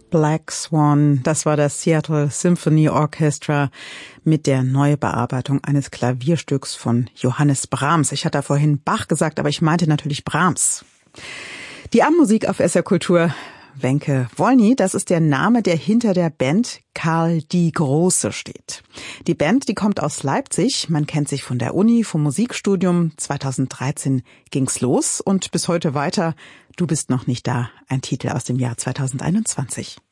Black Swan, das war das Seattle Symphony Orchestra mit der Neubearbeitung eines Klavierstücks von Johannes Brahms. Ich hatte vorhin Bach gesagt, aber ich meinte natürlich Brahms. Die Abendmusik auf SR Kultur. Wenke Wolny, das ist der Name, der hinter der Band Karl die Große steht. Die Band, die kommt aus Leipzig, man kennt sich von der Uni, vom Musikstudium. 2013 ging's los und bis heute weiter. Du bist noch nicht da, ein Titel aus dem Jahr 2021.